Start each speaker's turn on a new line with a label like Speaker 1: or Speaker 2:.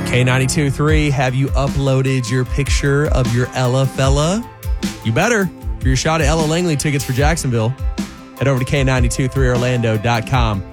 Speaker 1: K92.3, have you uploaded your picture of your Ella fella? You better. For your shot at Ella Langley tickets for Jacksonville, head over to K92.3Orlando.com.